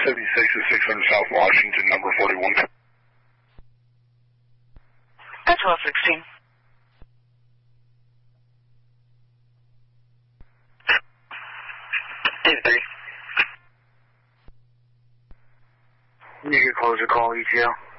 676 South Washington, number 41. That's 1216. You could close the call, ETL.